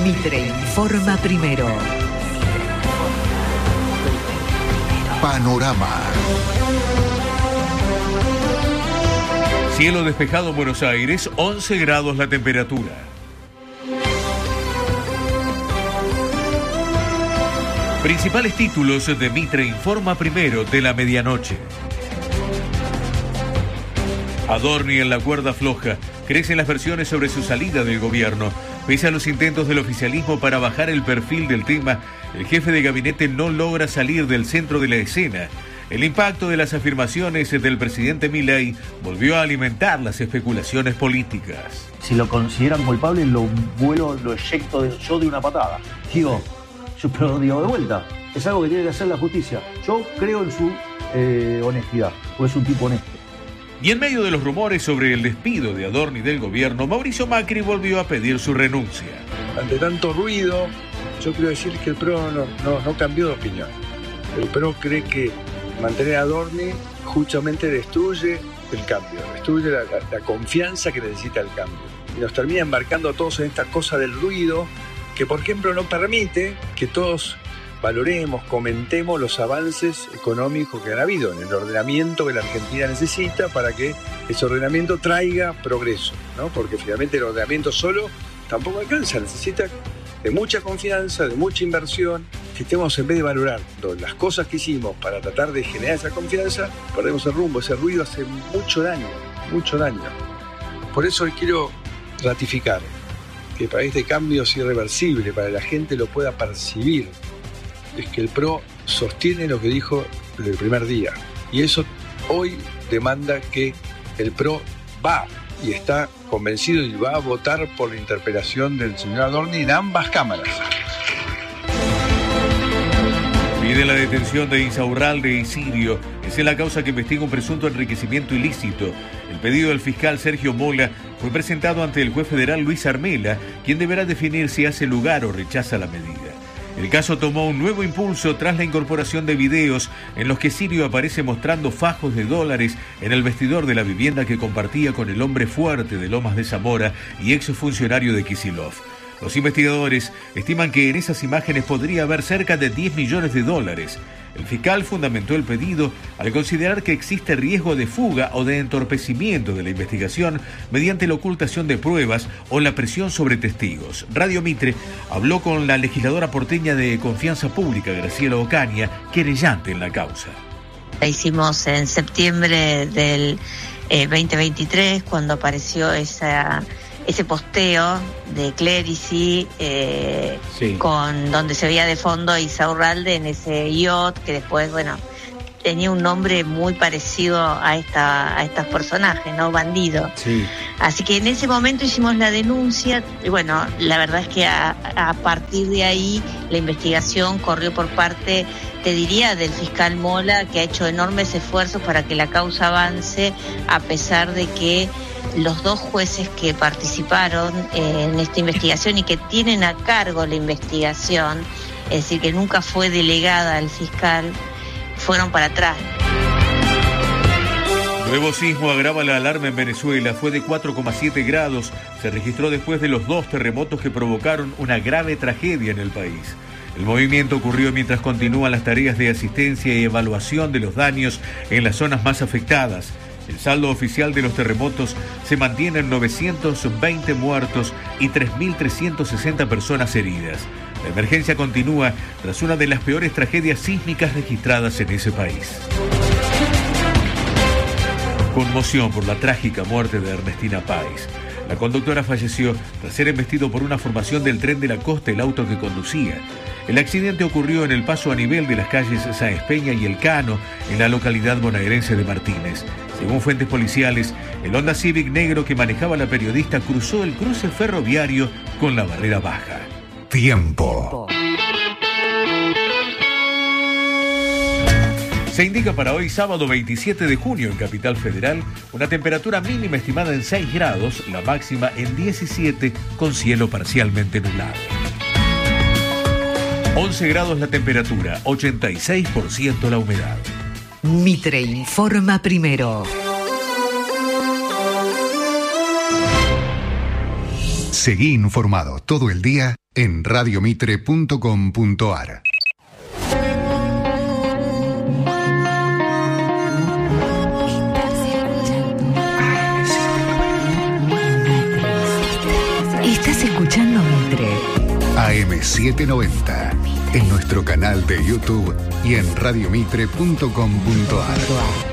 Mitre informa primero. Panorama. Cielo despejado en Buenos Aires, 11 grados la temperatura. Principales títulos de Mitre informa primero de la medianoche. Adorni en la cuerda floja. Crecen las versiones sobre su salida del gobierno. Pese a los intentos del oficialismo para bajar el perfil del tema, el jefe de gabinete no logra salir del centro de la escena. El impacto de las afirmaciones del presidente Milei volvió a alimentar las especulaciones políticas. Si lo consideran culpable, lo eyecto yo de una patada. Pero de vuelta, es algo que tiene que hacer la justicia. Yo creo en su honestidad, porque es un tipo honesto. Y en medio de los rumores sobre el despido de Adorni del gobierno, Mauricio Macri volvió a pedir su renuncia. Ante tanto ruido, yo quiero decir que el PRO no cambió de opinión. El PRO cree que mantener a Adorni justamente destruye el cambio, destruye la confianza que necesita el cambio. Y nos termina embarcando a todos en esta cosa del ruido que, por ejemplo, no permite que todos valoremos, comentemos los avances económicos que han habido en el ordenamiento que la Argentina necesita para que ese ordenamiento traiga progreso, ¿no? Porque finalmente el ordenamiento solo tampoco alcanza, necesita de mucha confianza, de mucha inversión. Si estemos, en vez de valorar las cosas que hicimos para tratar de generar esa confianza, perdemos el rumbo. Ese ruido hace mucho daño, mucho daño. Por eso hoy quiero ratificar que para este cambio es irreversible, para que la gente lo pueda percibir, es que el PRO sostiene lo que dijo desde el primer día. Y eso hoy demanda que el PRO va y está convencido y va a votar por la interpelación del señor Adorni en ambas cámaras. Pide la detención de Insaurralde y Sirio. Es en la causa que investiga un presunto enriquecimiento ilícito. El pedido del fiscal Sergio Mola fue presentado ante el juez federal Luis Armela, quien deberá definir si hace lugar o rechaza la medida. El caso tomó un nuevo impulso tras la incorporación de videos en los que Sirio aparece mostrando fajos de dólares en el vestidor de la vivienda que compartía con el hombre fuerte de Lomas de Zamora y exfuncionario de Kicillof. Los investigadores estiman que en esas imágenes podría haber cerca de 10 millones de dólares. El fiscal fundamentó el pedido al considerar que existe riesgo de fuga o de entorpecimiento de la investigación mediante la ocultación de pruebas o la presión sobre testigos. Radio Mitre habló con la legisladora porteña de Confianza Pública, Graciela Ocaña, querellante en la causa. La hicimos en septiembre del 2023, cuando apareció ese posteo de Clerici, sí, con donde se veía de fondo a Insaurralde en ese yacht que después, tenía un nombre muy parecido a estos personajes, ¿no? Bandido. Sí. Así que en ese momento hicimos la denuncia y la verdad es que a partir de ahí la investigación corrió por parte, te diría, del fiscal Mola, que ha hecho enormes esfuerzos para que la causa avance, a pesar de que los dos jueces que participaron en esta investigación y que tienen a cargo la investigación, es decir, que nunca fue delegada al fiscal, fueron para atrás. Nuevo sismo agrava la alarma en Venezuela. Fue de 4,7 grados. Se registró después de los 2 terremotos que provocaron una grave tragedia en el país. El movimiento ocurrió mientras continúan las tareas de asistencia y evaluación de los daños en las zonas más afectadas. El saldo oficial de los terremotos se mantiene en 920 muertos y 3.360 personas heridas. La emergencia continúa tras una de las peores tragedias sísmicas registradas en ese país. Conmoción por la trágica muerte de Ernestina Páez. La conductora falleció tras ser embestido por una formación del tren de la costa el auto que conducía. El accidente ocurrió en el paso a nivel de las calles Sáenz Peña y El Cano, en la localidad bonaerense de Martínez. Según fuentes policiales, el Honda Civic negro que manejaba la periodista cruzó el cruce ferroviario con la barrera baja. Tiempo. Se indica para hoy, sábado 27 de junio, en Capital Federal, una temperatura mínima estimada en 6 grados, la máxima en 17, con cielo parcialmente nublado. 11 grados la temperatura, 86% la humedad. Mitre informa primero. Seguí informado todo el día en radiomitre.com.ar. Estás escuchando Mitre. AM790, en nuestro canal de YouTube y en radiomitre.com.ar.